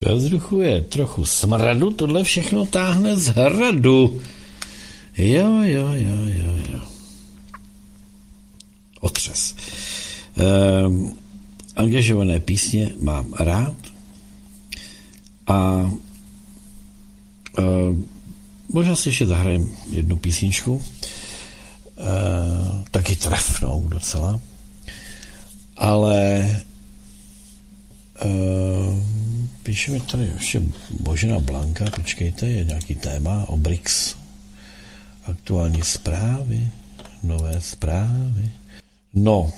Ve vzduchu je trochu smradu, tohle všechno táhne z hradu. Jo. Otřes. Angažované písně mám rád a možná si ještě zahrajem jednu písničku, taky trefnou docela, ale píše mi tady ještě Božena Blanka, počkejte, je nějaký téma o BRICS, aktuální zprávy, nové zprávy. No,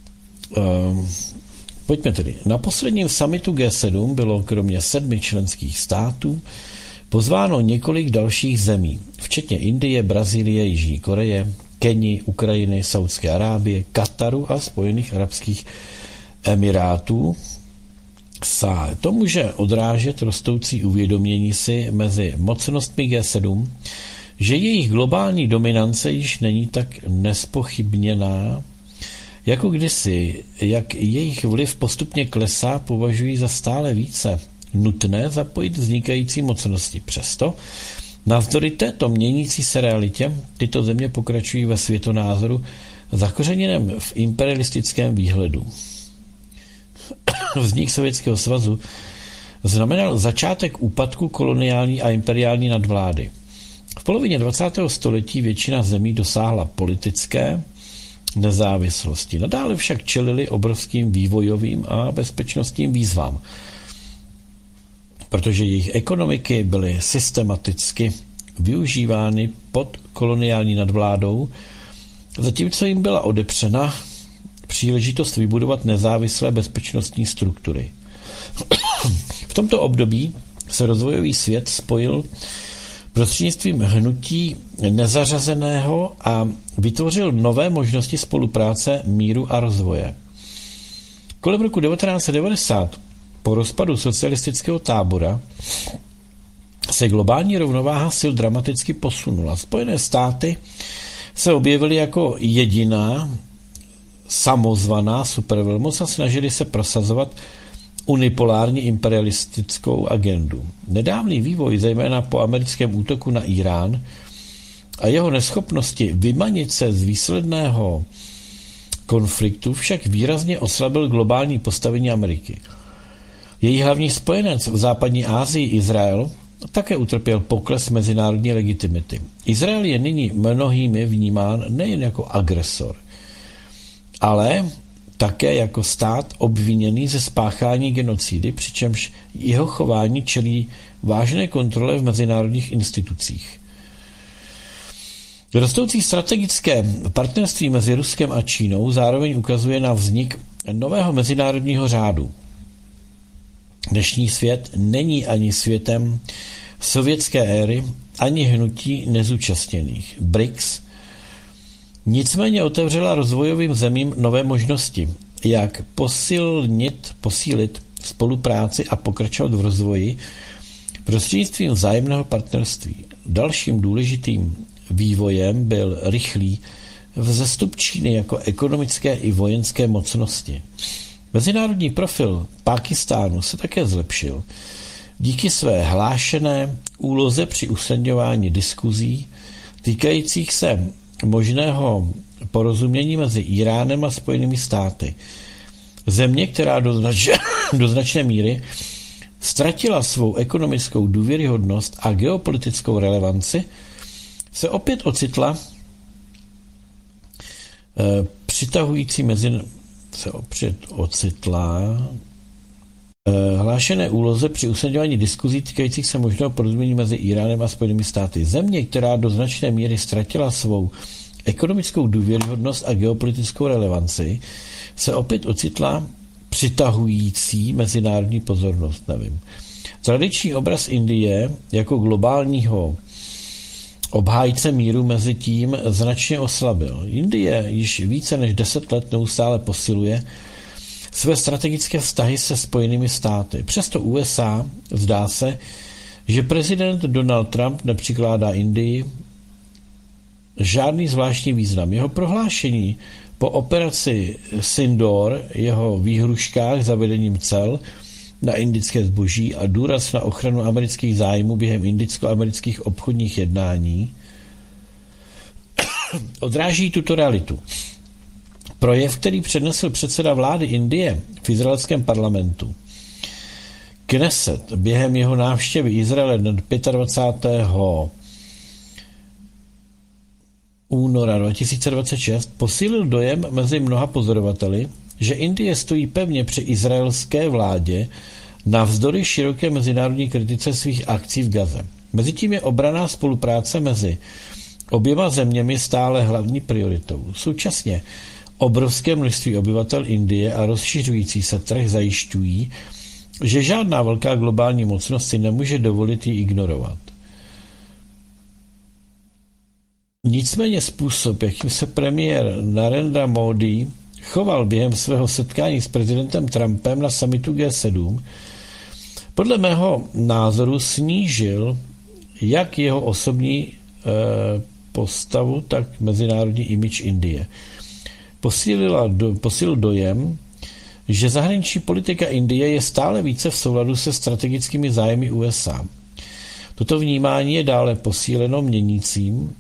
pojďme tedy. Na posledním summitu G7 bylo kromě 7 členských států pozváno několik dalších zemí, včetně Indie, Brazílie, Jižní Koreje, Keni, Ukrajiny, Saudské Arábie, Kataru a Spojených arabských emirátů. To může odrážet rostoucí uvědomění si mezi mocnostmi G7, že jejich globální dominance již není tak nespochybněná, jako kdysi, jak jejich vliv postupně klesá, považují za stále více nutné zapojit vznikající mocnosti. Přesto, navzdory této měnící se realitě, tyto země pokračují ve světonázoru zakořeněném v imperialistickém výhledu. Vznik Sovětského svazu znamenal začátek úpadku koloniální a imperiální nadvlády. V polovině 20. století většina zemí dosáhla politické nezávislosti. Nadále však čelili obrovským vývojovým a bezpečnostním výzvám, protože jejich ekonomiky byly systematicky využívány pod koloniální nadvládou, zatímco jim byla odepřena příležitost vybudovat nezávislé bezpečnostní struktury. V tomto období se rozvojový svět spojil prostřednictvím hnutí nezařazeného a vytvořil nové možnosti spolupráce, míru a rozvoje. Kolem roku 1990, po rozpadu socialistického tábora, se globální rovnováha sil dramaticky posunula. Spojené státy se objevily jako jediná samozvaná supervelmoc a snažili se prosazovat unipolární imperialistickou agendu. Nedávný vývoj, zejména po americkém útoku na Irán a jeho neschopnosti vymanit se z výsledného konfliktu, však výrazně oslabil globální postavení Ameriky. Její hlavní spojenec v západní Asii, Izrael, také utrpěl pokles mezinárodní legitimity. Izrael je nyní mnohými vnímán nejen jako agresor, ale také jako stát obviněný ze spáchání genocidy, přičemž jeho chování čelí vážné kontrole v mezinárodních institucích. Rostoucí strategické partnerství mezi Ruskem a Čínou zároveň ukazuje na vznik nového mezinárodního řádu. Dnešní svět není ani světem sovětské éry, ani hnutí nezúčastněných. BRICS nicméně otevřela rozvojovým zemím nové možnosti, jak posílit spolupráci a pokračovat v rozvoji prostřednictvím vzájemného partnerství. Dalším důležitým vývojem byl rychlý vzestup Číny jako ekonomické i vojenské mocnosti. Mezinárodní profil Pákistánu se také zlepšil díky své hlášené úloze při usnadňování diskuzí týkajících se možného porozumění mezi Iránem a Spojenými státy. Země, která do značné míry ztratila svou ekonomickou důvěryhodnost a geopolitickou relevanci, se opět ocitla hlášené úloze při usnadňování diskuzí týkajících se možného porozumění mezi Iránem a Spojenými státy. Země, která do značné míry ztratila svou ekonomickou důvěryhodnost a geopolitickou relevanci, se opět ocitla přitahující mezinárodní pozornost. Tradiční obraz Indie jako globálního obhájce míru mezi tím značně oslabil. Indie již více než 10 let neustále posiluje své strategické vztahy se Spojenými státy. Přesto USA zdá se, že prezident Donald Trump nepřikládá Indii žádný zvláštní význam. Jeho prohlášení po operaci Sindoor, jeho výhruškách zavedením cel na indické zboží a důraz na ochranu amerických zájmů během indicko-amerických obchodních jednání odráží tuto realitu. Projev, který přednesl předseda vlády Indie v izraelském parlamentu Kneset během jeho návštěvy Izraele 25. února 2026 posílil dojem mezi mnoha pozorovateli, že Indie stojí pevně při izraelské vládě navzdory široké mezinárodní kritice svých akcí v Gaze. Mezitím je obranná spolupráce mezi oběma zeměmi stále hlavní prioritou. Současně obrovské množství obyvatel Indie a rozšiřující se trh zajišťují, že žádná velká globální mocnost si nemůže dovolit ji ignorovat. Nicméně způsob, jakým se premiér Narendra Modi choval během svého setkání s prezidentem Trumpem na summitu G7, podle mého názoru snížil jak jeho osobní postavu, tak mezinárodní image Indie. Posílil dojem, že zahraniční politika Indie je stále více v souladu se strategickými zájmy USA. Toto vnímání je dále posíleno měnícím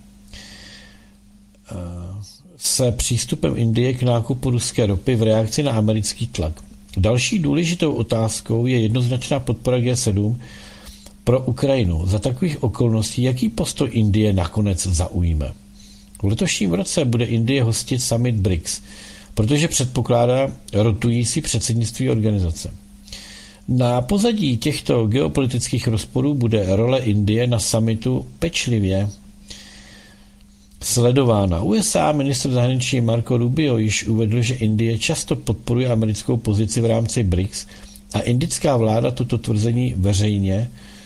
se přístupem Indie k nákupu ruské ropy v reakci na americký tlak. Další důležitou otázkou je jednoznačná podpora G7 pro Ukrajinu. Za takových okolností, jaký postoj Indie nakonec zaujme? V letošním roce bude Indie hostit summit BRICS, protože předpokládá rotující předsednictví organizace. Na pozadí těchto geopolitických rozporů bude role Indie na summitu pečlivě sledována. USA ministr zahraničí Marco Rubio již uvedl, že Indie často podporuje americkou pozici v rámci BRICS a indická vláda toto tvrzení veřejně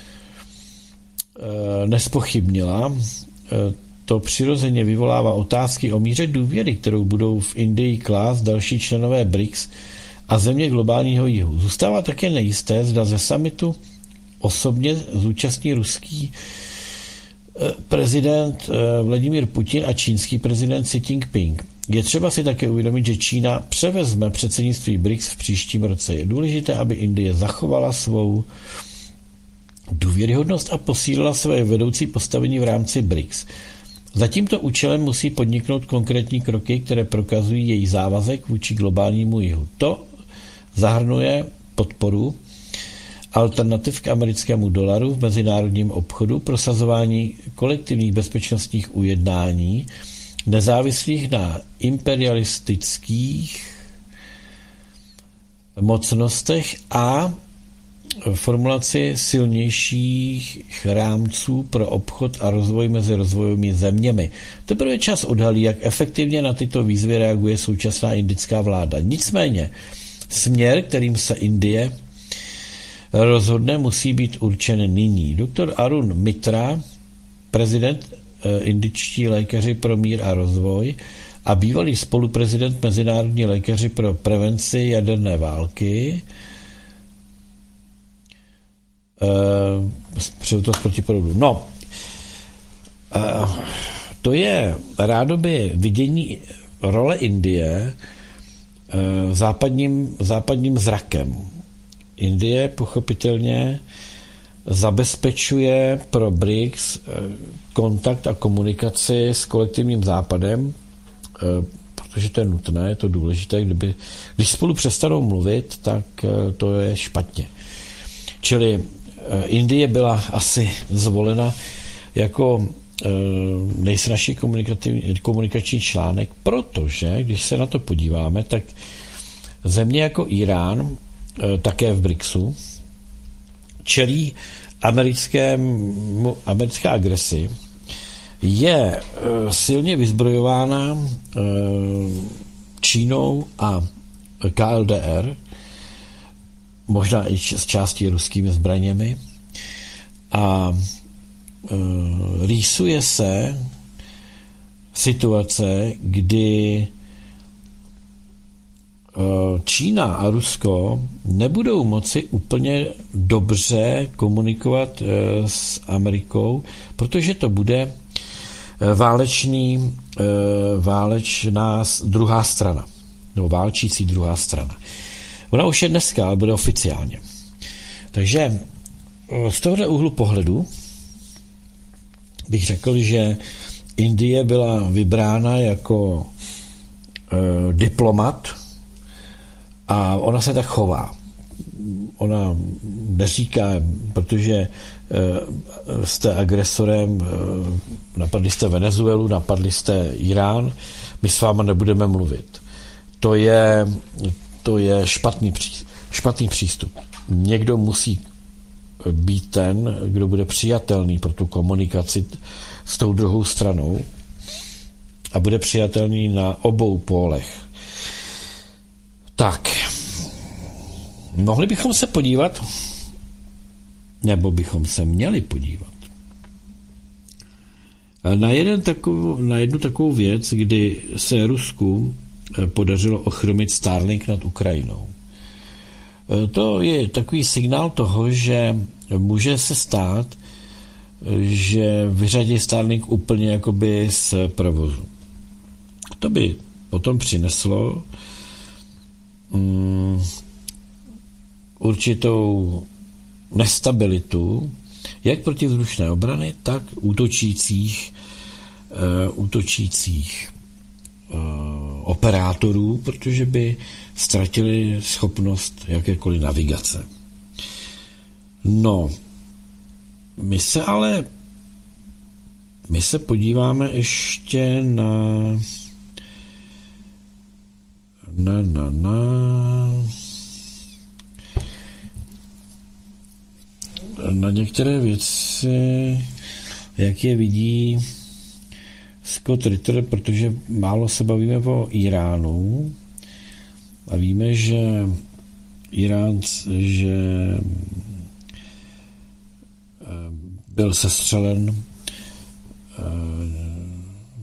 nespochybnila. To přirozeně vyvolává otázky o míře důvěry, kterou budou v Indii klást další členové BRICS a země globálního jihu. Zůstává také nejisté, zda ze summitu osobně zúčastní ruský prezident Vladimír Putin a čínský prezident Xi Jinping. Je třeba si také uvědomit, že Čína převezme předsednictví BRICS v příštím roce. Je důležité, aby Indie zachovala svou důvěryhodnost a posílila své vedoucí postavení v rámci BRICS. Za tímto účelem musí podniknout konkrétní kroky, které prokazují její závazek vůči globálnímu jihu. To zahrnuje podporu alternativ k americkému dolaru v mezinárodním obchodu, prosazování kolektivních bezpečnostních ujednání, nezávislých na imperialistických mocnostech a formulaci silnějších rámců pro obchod a rozvoj mezi rozvojovými zeměmi. Teprve čas odhalí, jak efektivně na tyto výzvy reaguje současná indická vláda. Nicméně směr, kterým se Indie rozhodne, musí být určen nyní. Dr. Arun Mitra, prezident Indičtí lékaři pro mír a rozvoj a bývalý spoluprezident Mezinárodní lékaři pro prevenci jaderné války, příležitost proti porodu. No, to je rádoby vidění role Indie západním zrakem. Indie pochopitelně zabezpečuje pro BRICS kontakt a komunikaci s kolektivním západem, protože to je nutné, je to důležité. Když spolu přestanou mluvit, tak to je špatně. Čili Indie byla asi zvolena jako nejsnažší komunikační článek, protože, když se na to podíváme, tak země jako Irán, také v BRICSu, čelí americké agresi, je silně vyzbrojována Čínou a KLDR, možná i z části ruskými zbraněmi, a rýsuje se situace, kdy Čína a Rusko nebudou moci úplně dobře komunikovat s Amerikou, protože to bude válečná druhá strana, nebo válčící druhá strana. Ona už je dneska, ale bude oficiálně. Takže z tohoto úhlu pohledu bych řekl, že Indie byla vybrána jako diplomat a ona se tak chová. Ona neříká, protože jste agresorem, napadli jste Venezuelu, napadli jste Irán, my s váma nebudeme mluvit. To je špatný přístup. Někdo musí být ten, kdo bude přijatelný pro tu komunikaci s tou druhou stranou a bude přijatelný na obou pólech. Tak, mohli bychom se podívat, nebo bychom se měli podívat na jednu takovou věc, kdy se Rusku podařilo ochromit Starlink nad Ukrajinou. To je takový signál toho, že může se stát, že vyřadí Starlink úplně jakoby z provozu. To by potom přineslo určitou nestabilitu, jak protivzdušné obrany, tak útočících operátorů, protože by ztratili schopnost jakékoliv navigace. No, my se podíváme ještě na některé věci, jak je vidí Scott Ritter, protože málo se bavíme o Iránu a víme, že byl sestřelen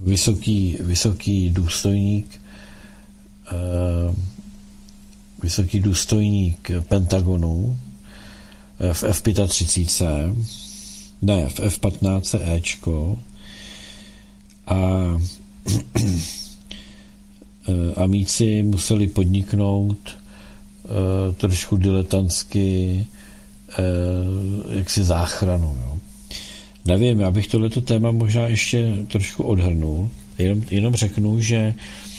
vysoký důstojník Pentagonu v F-35, ne, v F-15Ečko a amíci museli podniknout trošku diletantsky jaksi záchranu. Jo. Nevím, já bych tohleto téma možná ještě trošku odhrnul, jenom řeknu, že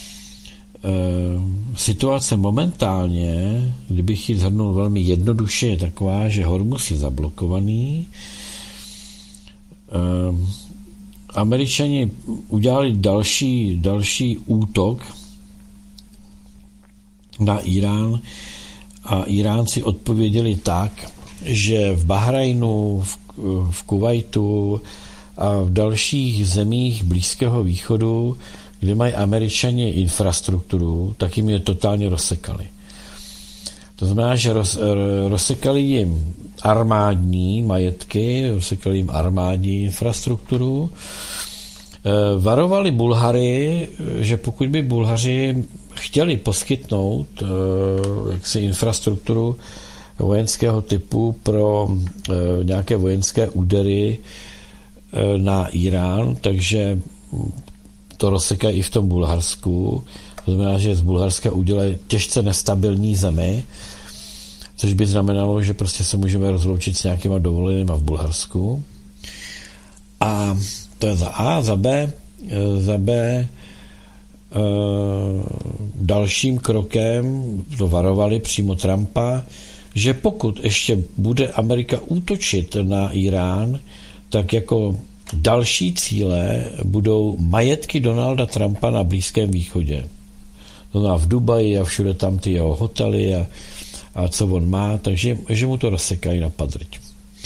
situace momentálně, kdybych ji zhrnul velmi jednoduše, je taková, že Hormuz je zablokovaný. Američani udělali další útok na Irán a Iránci odpověděli tak, že v Bahrajnu, v Kuvajtu a v dalších zemích Blízkého východu, kde mají Američani infrastrukturu, tak jim je totálně rozsekali. To znamená, že rozsekali jim armádní majetky, rozsekali jim armádní infrastrukturu, varovali Bulhary, že pokud by Bulhaři chtěli poskytnout jaksi infrastrukturu vojenského typu pro nějaké vojenské údery na Irán, takže to rozsekají i v tom Bulharsku. To znamená, že z Bulharska udělají těžce nestabilní zemi, což by znamenalo, že prostě se můžeme rozloučit s nějakýma dovolenýma v Bulharsku. A to je za A, za B dalším krokem to varovali přímo Trumpa, že pokud ještě bude Amerika útočit na Irán, tak jako další cíle budou majetky Donalda Trumpa na Blízkém východě. To znamená v Dubaji a všude tam ty jeho hotely a co on má, takže že mu to rozsekají na padrť.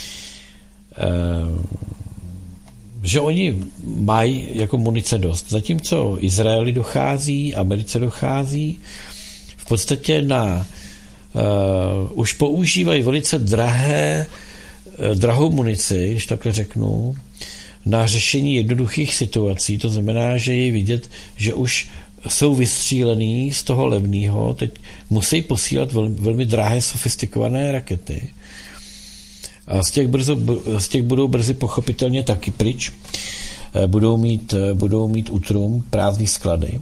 Že oni mají jako munice dost. Zatímco Izraeli dochází, Americe dochází, v podstatě už používají velice drahou munici, když takhle řeknu, na řešení jednoduchých situací. To znamená, že je vidět, že už jsou vystřílený z toho levného, teď musí posílat velmi drahé, sofistikované rakety. A z těch budou brzy pochopitelně taky pryč. Budou mít útrum, prázdný sklady.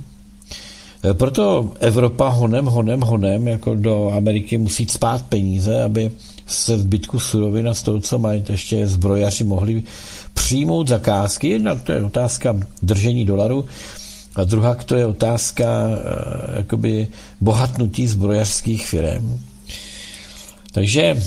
Proto Evropa honem jako do Ameriky musí cpát peníze, aby se zbytku surovin a z toho, co mají, ještě zbrojaři mohli přijmout zakázky. Jedna to je otázka držení dolaru a druhá to je otázka jakoby bohatnutí zbrojařských firem. Takže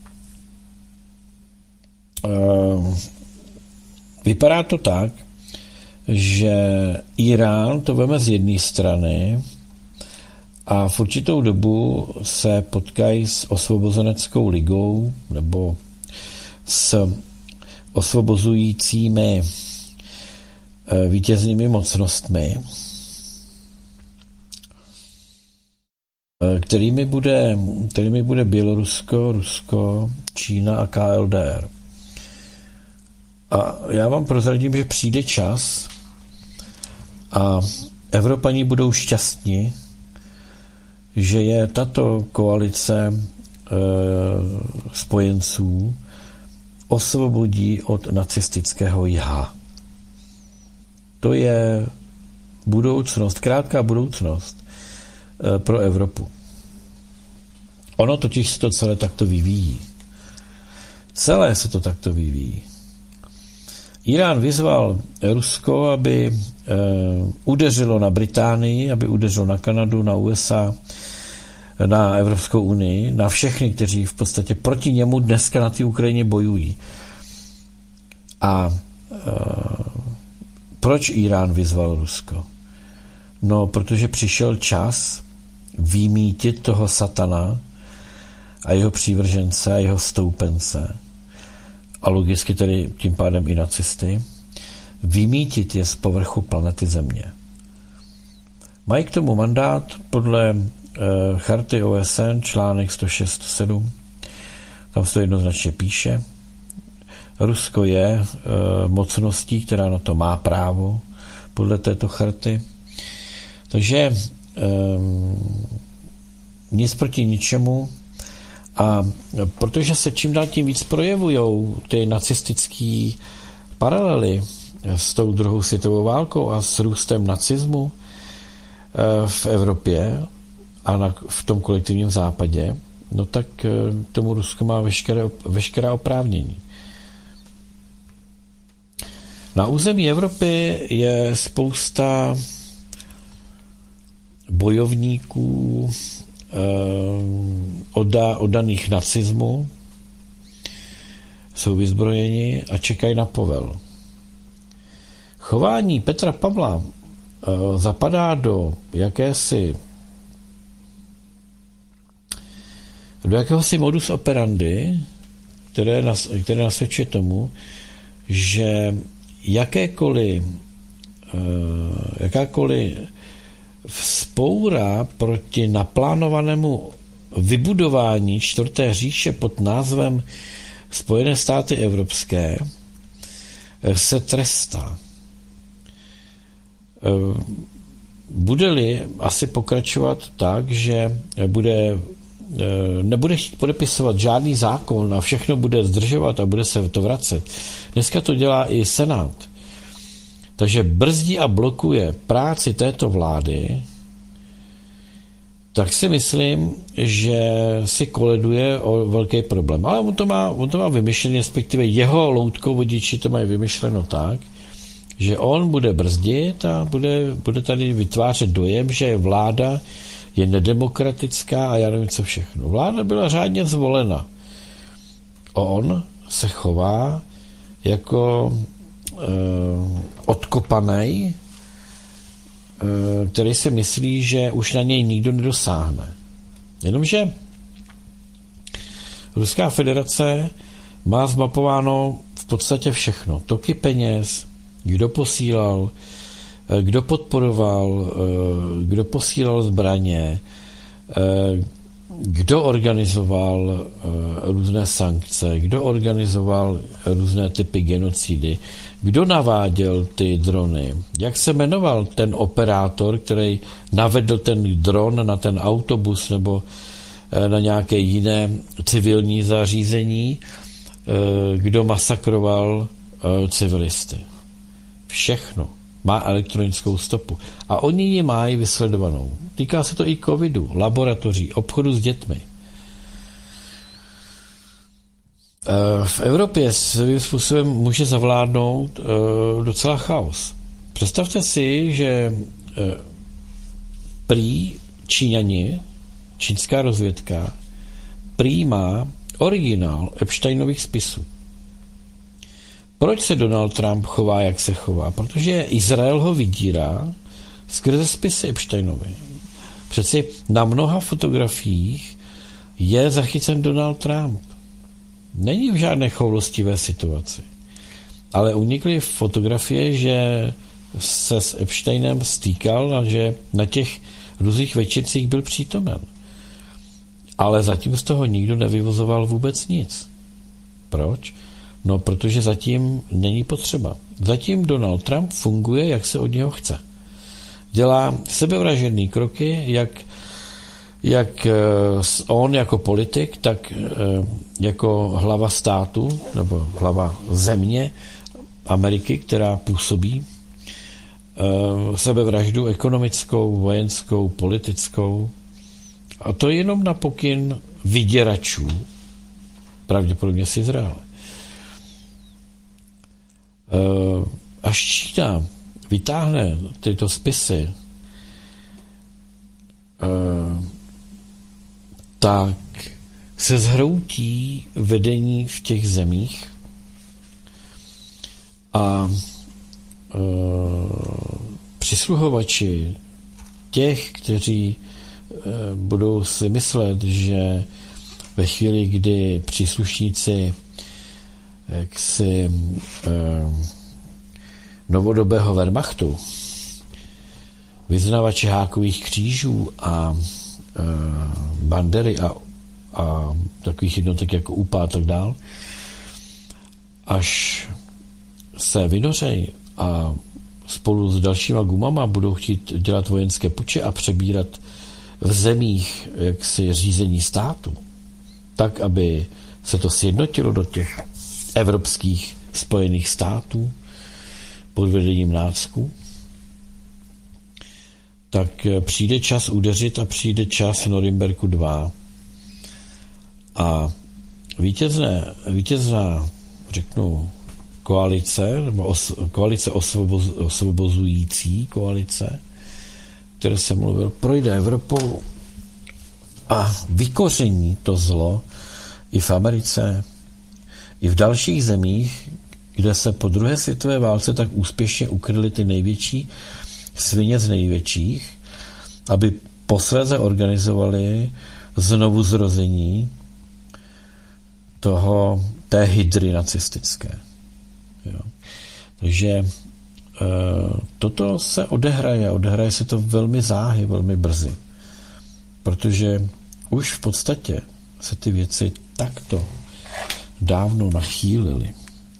vypadá to tak, že Irán to veme z jedné strany a v určitou dobu se potkají s osvobozeneckou ligou nebo s osvobozujícími vítěznými mocnostmi, kterými bude Bělorusko, Rusko, Čína a KLDR. A já vám prozradím, že přijde čas a Evropani budou šťastní, že je tato koalice spojenců osvobodí od nacistického jha. To je budoucnost, krátká budoucnost pro Evropu. Ono totiž se to celé takto vyvíjí. Celé se to takto vyvíjí. Irán vyzval Rusko, aby udeřilo na Británii, aby udeřilo na Kanadu, na USA, na Evropskou unii, na všechny, kteří v podstatě proti němu dneska na té Ukrajině bojují. A proč Irán vyzval Rusko? No, protože přišel čas vymítit toho satana a jeho přívržence a jeho stoupence a logicky tedy tím pádem i nacisty, vymítit je z povrchu planety Země. Mají k tomu mandát podle charty OSN, článek 106.7, tam se to jednoznačně píše. Rusko je mocností, která na to má právo podle této charty. Takže nic proti ničemu. A protože se čím dál tím víc projevují ty nacistické paralely s tou druhou světovou válkou a s růstem nacismu v Evropě a v tom kolektivním západě, no tak tomu Rusko má veškerá oprávnění. Na území Evropy je spousta bojovníků oddaných nacismu, jsou vyzbrojeni a čekají na povel. Chování Petra Pavla zapadá do jakéhosi modus operandi, které nasvědčuje tomu, že jakákoliv vzpoura proti naplánovanému vybudování čtvrté říše pod názvem Spojené státy evropské se trestá. Bude-li asi pokračovat tak, že nebude chtít podepisovat žádný zákon a všechno bude zdržovat a bude se to vracet. Dneska to dělá i Senát. Takže brzdí a blokuje práci této vlády, tak si myslím, že si koleduje o velký problém. Ale on to má vymyšlený, respektive jeho loutkovodiči to mají vymyšleno tak, že on bude brzdit a bude tady vytvářet dojem, že vláda je nedemokratická a já nevím co všechno. Vláda byla řádně zvolena. On se chová jako odkopanej, který si myslí, že už na něj nikdo nedosáhne. Jenomže Ruská federace má zmapováno v podstatě všechno. Toky peněz, kdo posílal, kdo podporoval, kdo posílal zbraně, kdo organizoval různé sankce, kdo organizoval různé typy genocidy, kdo naváděl ty drony, jak se jmenoval ten operátor, který navedl ten dron na ten autobus nebo na nějaké jiné civilní zařízení, kdo masakroval civilisty. Všechno má elektronickou stopu. A oni ji mají vysledovanou. Týká se to i covidu, laboratoří, obchodu s dětmi. V Evropě svým způsobem může zavládnout docela chaos. Představte si, že prý Číňani, čínská rozvědka, prý má originál Epsteinových spisů. Proč se Donald Trump chová, jak se chová? Protože Izrael ho vydírá skrze spisy Epsteinovy. Přeci na mnoha fotografiích je zachycen Donald Trump. Není v žádné choulostivé situaci. Ale unikly fotografie, že se s Epsteinem stýkal a že na těch různých večírcích byl přítomen. Ale zatím z toho nikdo nevyvozoval vůbec nic. Proč? No, protože zatím není potřeba. Zatím Donald Trump funguje, jak se od něho chce. Dělá sebevražedné kroky, jak on jako politik, tak jako hlava státu, nebo hlava země Ameriky, která působí sebevraždu ekonomickou, vojenskou, politickou. A to jenom na pokyn vyděračů, pravděpodobně z Izraele. Až Čína vytáhne tyto spisy, tak se zhroutí vedení v těch zemích a přisluhovači těch, kteří budou si myslet, že ve chvíli, kdy příslušníci jaksi novodobého Wehrmachtu, vyznavači hákových křížů a bandery a takových jednotek jako UPA a tak dál, až se vynořejí a spolu s dalšíma gumama budou chtít dělat vojenské puče a přebírat v zemích jaksi řízení státu, tak, aby se to sjednotilo do těch evropských spojených států pod vedením nácků, tak přijde čas udeřit a přijde čas Norimberku 2. A vítězná, řeknu, koalice, nebo koalice osvobozující koalice, které se mluvil, projde Evropou a vykoření to zlo i v Americe, i v dalších zemích, kde se po druhé světové válce tak úspěšně ukryly ty největší svině z největších, aby posléze organizovali znovu zrození té hydry nacistické. Jo. Takže toto se odehraje se to velmi záhy, velmi brzy. Protože už v podstatě se ty věci takto dávno nachýlily.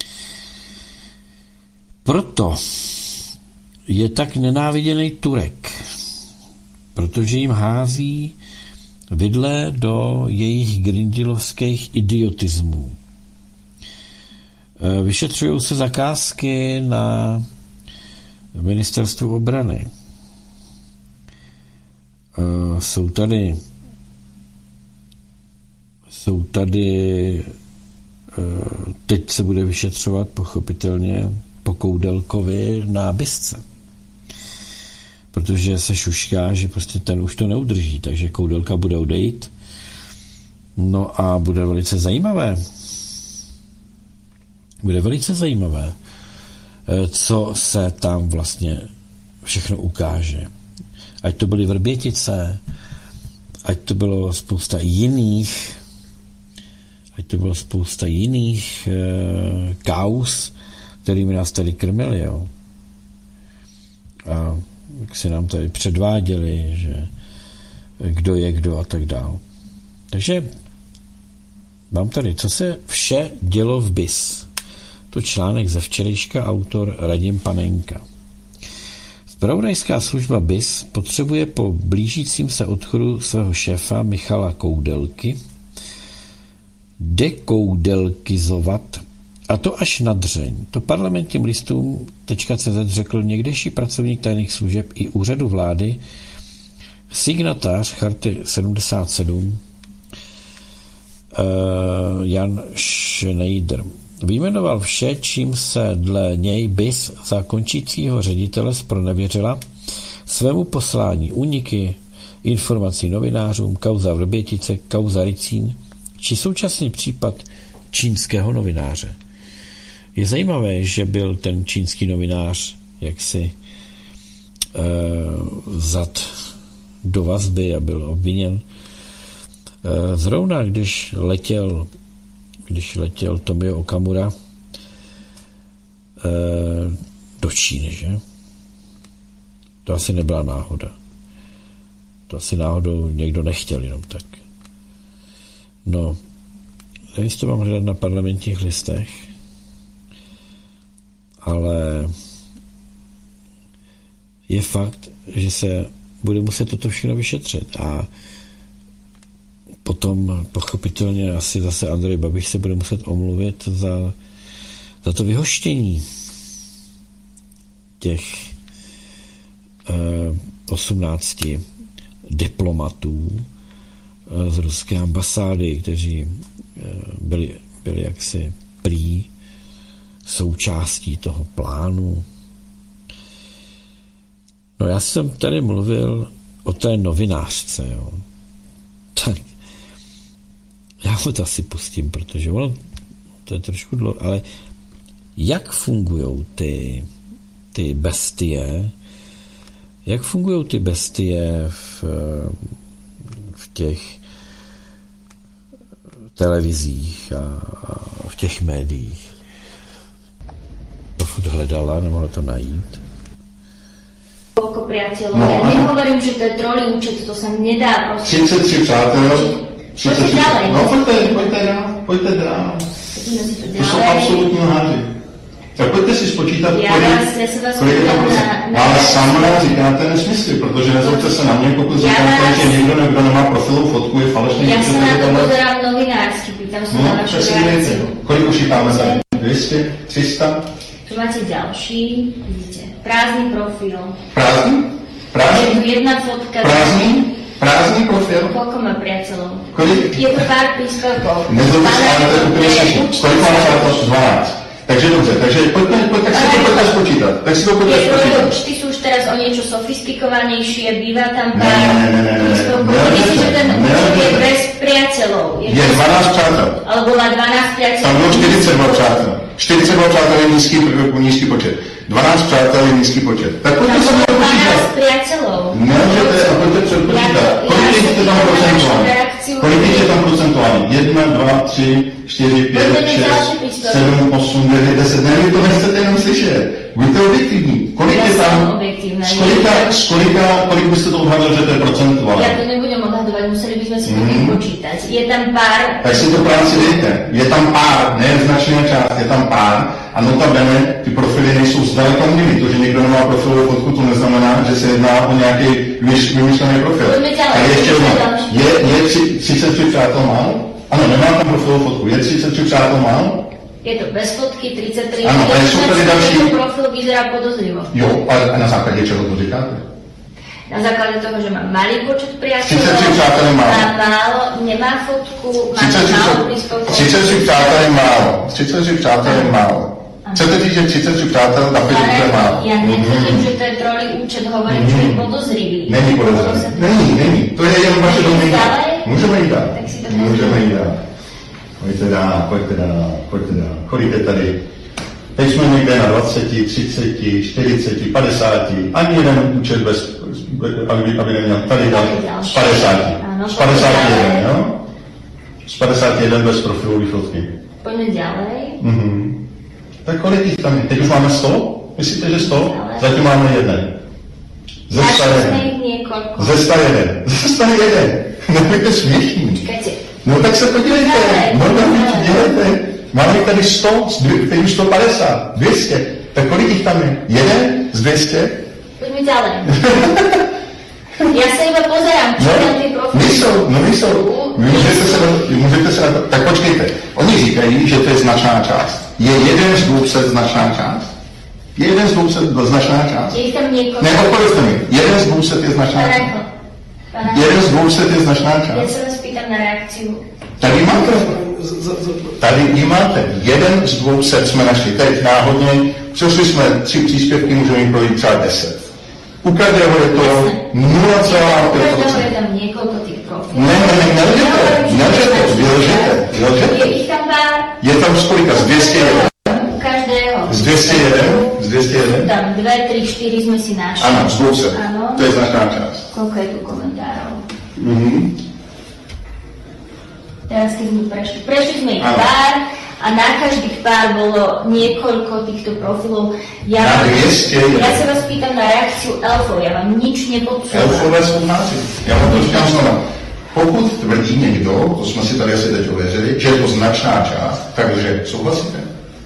Proto je tak nenáviděný Turek, protože jim hází vidle do jejich grindelovských idiotismů. Vyšetřují se zakázky na ministerstvu obrany. Jsou tady teď se bude vyšetřovat pochopitelně po Koudelkovi na Bisce. Protože se šušká, že prostě ten už to neudrží, takže Koudelka bude odejít. No a bude velice zajímavé, co se tam vlastně všechno ukáže. Ať to byly Vrbětice, ať to bylo spousta jiných kauz, kterými nás tady krmili, jo. A jak si nám tady předváděli, že kdo je kdo a tak dál. Takže mám tady, co se vše dělo v BIS. To článek ze včerejška, autor Radim Panenka. Zpravodajská služba BIS potřebuje po blížícím se odchodu svého šéfa Michala Koudelky dekoudelkizovat, a to až na dřeň. To parlamentním listům.cz řekl někdejší pracovník tajných služeb i úřadu vlády, signatář Charty 77 Jan Schneider. Vyjmenoval vše, čím se dle něj BIS za končícího ředitele zpronevěřila svému poslání: úniky informací novinářům, kauza Vrbětice, kauza Ricín či současný případ čínského novináře. Je zajímavé, že byl ten čínský novinář jaksi vzat do vazby a byl obviněn zrovna, když letěl Tomio Okamura do Číny, že? To asi nebyla náhoda. To asi náhodou někdo nechtěl jenom tak. No, nevím, jestli to mám hledat na Parlamentních listech, ale je fakt, že se bude muset toto všechno vyšetřit a potom pochopitelně asi zase Andrej Babiš se bude muset omluvit za to vyhoštění těch 18 diplomatů z ruské ambasády, kteří byli jaksi prý součástí toho plánu. No já jsem tady mluvil o té novinářce, jo. Tak já ho to asi pustím, protože ono to je trošku dlouho, ale jak fungují ty bestie, jak fungují ty bestie v těch televizích a v těch médiích. To furt hledala, nemohla to najít. Koľko priateľov. Ja nehovorím, že to je trolý účet, to sa nedá proste. 33 přátel. 33. No pojďte dál. To jsou absolutní lháři. Tak pojďte si spočítat, kolik je to procent. Ale sám říkáte nesmysly, protože nezlobte se na mě, pokud říkáte, že někdo nemá profilovou fotku, je falešný. Ja sa na to pozerám novinársky, pýtam sa na vašu reakciu. Kolik ušítáme za 200, 300? Tu máte ďalší, vidíte, prázdny profil. Prázdný? Je tu jedna fotka. Prázdný profil? Koľko má priateľov? Kolik? Je to pár príspevkov. Nezlobte se, ale to je úplně všichni. Kolik má přátel? 12. Takže dobře, takže pojďme spočítat. Tak si to pojďme spočítat. Účty sú už teraz o niečo sofistikovanejšie, býva tam pár príspevkov. Myslím, že ten účet je bez priateľov. Je 12 přátel. Alebo má 12 priateľov. Tam bylo 42 přátel. 42 přátel je nízký počet. 12 přátel je nízký počet. Tak pojďte se to počítat. 12 priateľov. Nemůžete a pojďte předpočítat. Kolik je tam procentuálně? 1, 2, 3, 4, 5, 6, 7, 8, 9, 10. Ne, vy to nechcete jenom slyšet. Buďte objektivní. Kolik je tam? Kolik byste to odhadl, že to je procentuálně? Ja to nebudem odhadovať, museli by sme si to vypočítať. Je tam pár... Tak si to práci dejte. Je tam pár, ne značná část, je tam pár. A notabene, ty profily nejsou zdaleka mými. To, že někdo nemá profilovou fotku, to neznamená, že se jedná o nějaký vymyšlený profil. Tak ještě jednou. Je 33 přátel málo? Ano, nemá tam profilovou fotku. Je 33 přátel málo? Je to bez fotky, 33. Ano, a jsou tady další. Profil vyzerá podozrivo. Jo, a na základě čeho to říkáte? Na základě toho, že má malý počet priateľov. 33 přátel je málo. Má málo, nemá fotku, má málo príspevkov. 33 přátel je málo. 33 přátel je málo. Chcete říct, že 33 přátel na Facebook je málo? Ja netvrdím, že to je trolý účet, hovorím, že je podozrivý. Není podozrivý. Není. To je jen vaše domněnka. Můžeme jít dál. Můžeme jít dál. Pojďte dál. Kolik je tady? Teď jsme někde na 20, 30, 40, 50. Ani jeden účet bez, aby neměl. Tady dal. Z 50. Z 51, jo? Z 51 bez profilové fotky. Pojďme ďalej. Tak kolik jich tam je? Teď už máme 100? Myslíte, že 100? Zatím máme jeden. Ze 101. Nebuďte směšní. No tak se podívejte. Dělejte. Máme tady 100, teď už 150, 200. Tak kolik jich tam je? Jeden z 200? Pojďme ďalej. Ja sa iba pozerám, či tam ty profily. Nejsou. Můžete se na to... Tak počkejte. Oni říkají, že to je značná část. Je jeden z 200 značná část? Je jeden z 200 značná část? Je tam několik. Ne, odpovězte mi. Jeden z 200 je značná část. Jeden z 200 je značná část. Ja sa vás pýtam na reakciu. Tady ji máte. Jeden z 200 jsme našli teď náhodně. Přešli jsme 3 příspěvky, můžeme jim projít třeba 10. U každého je to 0,5%. Je tam několik těch profilů. Nelžete, vy lžete. Je jich tam pár? Je tam z kolika? Z 201? U každého. Z 201? Tam 2, 3, 4 jsme si našli. Ano, z 200. Ano. To je značná část. Koľko je tu komentárov? Mhm. Teraz keď sme prešli sme ich pár a na každých pár bolo niekoľko týchto profilov. Ja sa vás pýtam na reakciu elfov, ja vám nič nepodsúvam. Elfové sú náci. Já vám to říkám znova. Pokud tvrdí někdo, to jsme si tady asi teď ověřili, že je to značná část, takže souhlasíte?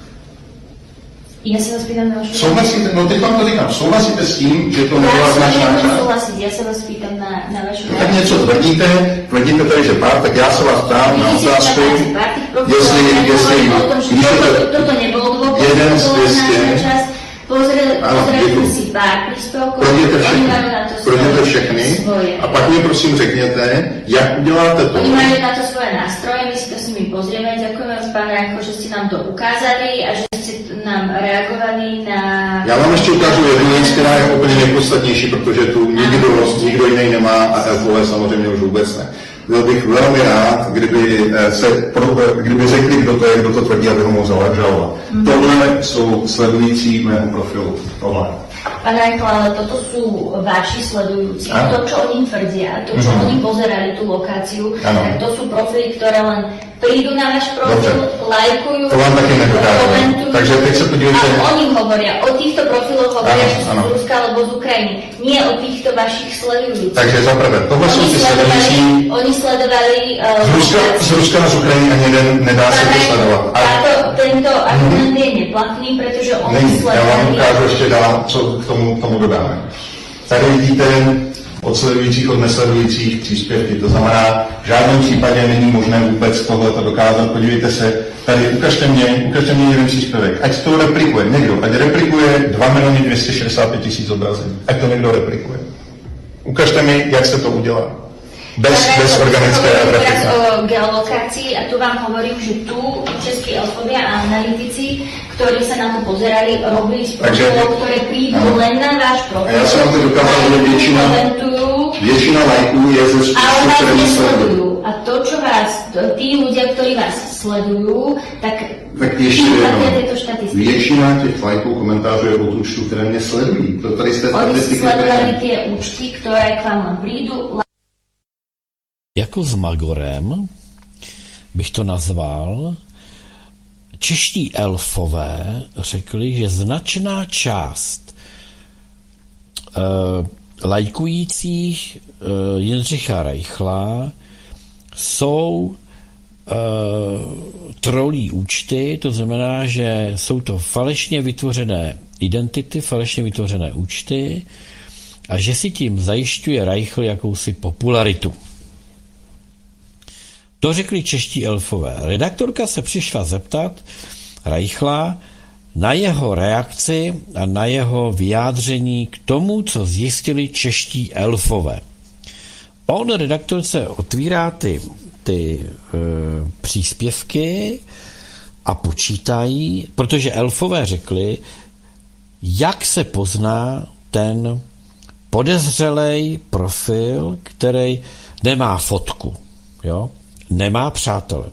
Ja sa vás pýtam na vašu... Souhlasíte? No teď vám to říkám. Souhlasíte s tím, že to nebyla značná část? Souhlasiť, ja sa vás pýtam na vašu... Tak něco tvrdíte tady, že pár, tak já se vás ptám na otázku, jestli když je to toto nebolo dôvod, jeden z 200, pozreli sme si pár príspevkov, projděte všechny a pak mi prosím řekněte, jak uděláte to. Oni majú na to svoje nástroje, my si to s nimi pozrieme. Ďakujeme, pán Rajko, že ste nám to ukázali a že ste nám reagovali na... Já vám ještě ukážu jednu věc, která je úplně nejpodstatnější, protože tu nikdo jiný nemá a elfové samozřejmě už vůbec ne. Byl bych velmi rád, kdyby řekli, kdo to tvrdí, aby ho mohl žalovat. Tohle jsou sledující mého profilu. Tohle. Pán Rajko, ale toto sú vaši sledujúci. Ano. To, čo oni tvrdia, to, čo oni pozerali tú lokáciu, Ano. tak to sú profily, ktoré len prídu na váš profil, lajkujú, To vám taky nedokážeme. komentujú. Takže teď se podívejte. A oni hovoria, o týchto profiloch hovoria, Ano, že sú ano. z Ruska alebo z Ukrajiny. Nie o týchto vašich sledujúcich. Takže zaprvé, tohle jsou ty sledující. Oni sledovali... Z Ruska a z Ukrajiny ani jeden nedá se to sledovat. Tento argument je neplatný, pretože oni Není, já vám sledovali... ukážu ještě dál, co k tomu dodáme. Tady vidíte od sledujících, od nesledujících příspěvky. To znamená, v žádném případě není možné vůbec tohleto dokázat. Podívejte se, tady ukažte mě jeden příspěvek. Ať to replikuje někdo, ať replikuje 2 265 000 zobrazení. Ať to někdo replikuje. Ukažte mi, jak se to udělá. Bez organické teraz grafika. o geolokácii a tu vám hovorím, že tu českí elfovia a analytici, ktorí sa na to pozerali, robili z profilov, ktoré prídu len na váš profil. A já jsem vám to dokázal, že většina lajků je ze ale způsobu, vás které nesledujú. A to, čo vás, tí ľudia, ktorí vás sledujú, tak ještě platia tieto štatistiky. většina těch lajků, komentářů je od účtů, které mě sledují. To tady jste Oni si statistiky. sledovali tie účty, ktoré k vám len prídu. Jako s Magorem bych to nazval, čeští elfové řekli, že značná část lajkujících Jindřicha Reichla jsou trolí účty, to znamená, že jsou to falešně vytvořené identity, falešně vytvořené účty a že si tím zajišťuje Reichl jakousi popularitu. To řekli čeští elfové. Redaktorka se přišla zeptat Reichla na jeho reakci a na jeho vyjádření k tomu, co zjistili čeští elfové. On redaktorce otvírá ty příspěvky a počítají, protože elfové řekli, jak se pozná ten podezřelej profil, který nemá fotku, jo? Nemá přátele.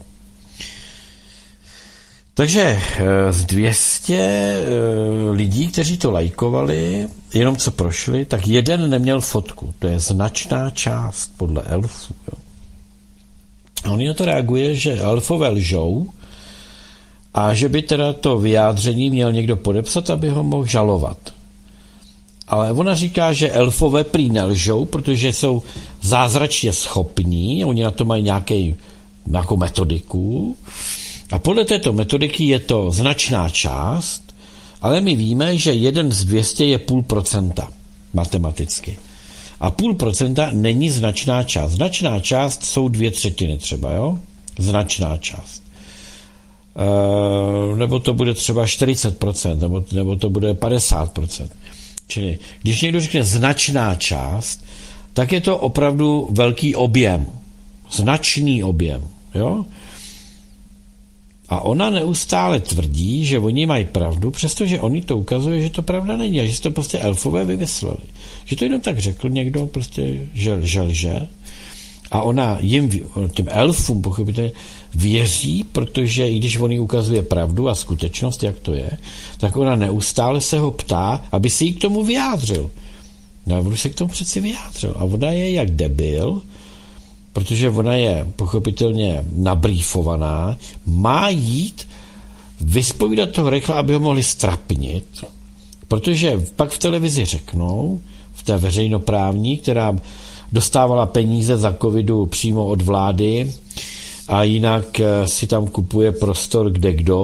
Takže z 200 lidí, kteří to lajkovali, jenom co prošli, tak jeden neměl fotku. To je značná část podle elfů. Jo. A on na to reaguje, že elfové lžou a že by teda to vyjádření měl někdo podepsat, aby ho mohl žalovat. Ale ona říká, že elfové prý nelžou, protože jsou zázračně schopní, oni na to mají nějakou metodiku a podle této metodiky je to značná část, ale my víme, že 1 z 200 je 0,5% matematicky. A 0,5% není značná část. Značná část jsou 2/3 třeba, jo? Značná část. Nebo to bude třeba 40%, nebo to bude 50%. Čili když někdo řekne značná část, tak je to opravdu velký objem. Značný objem. Jo? A ona neustále tvrdí, že oni mají pravdu, přestože oni to ukazuje, že to pravda není a že si to prostě elfové vymysleli. Že to jenom tak řekl někdo, prostě, že lže. A ona těm elfům pochopitelně věří, protože i když on jí ukazuje pravdu a skutečnost, jak to je, tak ona neustále se ho ptá, aby si jí k tomu vyjádřil. No a on se k tomu přeci vyjádřil. A ona je jak debil, protože ona je pochopitelně nabrýfovaná, má jít vyspovídat toho rychle, aby ho mohli strapnit, protože pak v televizi řeknou, v té veřejnoprávní, která dostávala peníze za covidu přímo od vlády a jinak si tam kupuje prostor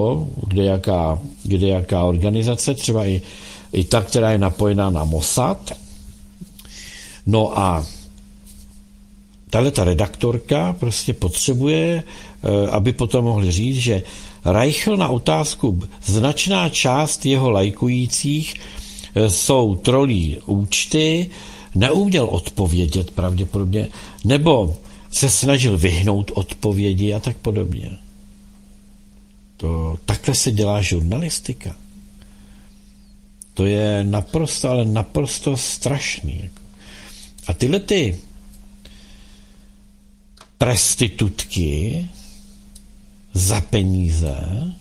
kde jaká organizace, třeba i ta, která je napojená na Mossad. No a tahleta redaktorka prostě potřebuje, aby potom mohli říct, že Reichel na otázku značná část jeho lajkujících jsou trolí účty, neuměl odpovědět pravděpodobně, nebo se snažil vyhnout odpovědi a tak podobně. Takhle se dělá žurnalistika. To je naprosto, ale naprosto strašný. A tyhle ty prostitutky za peníze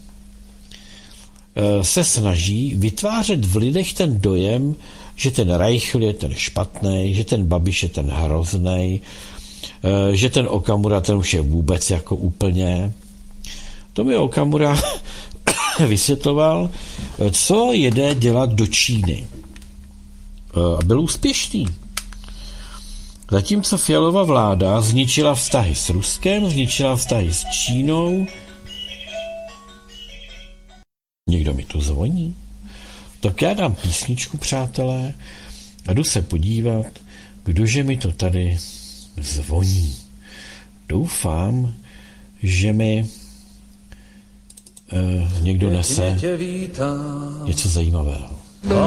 se snaží vytvářet v lidech ten dojem, že ten Reichel je ten špatný, že ten Babiš je ten hrozný, že ten Okamura ten už je vůbec jako úplně. To mi Okamura vysvětloval, co jede dělat do Číny. A byl úspěšný. Zatímco Fialova vláda zničila vztahy s Ruskem, zničila vztahy s Čínou. Někdo mi tu zvoní. Tak já dám písničku, přátelé, a jdu se podívat, kdože mi to tady zvoní. Doufám, že mi někdo nese něco zajímavého.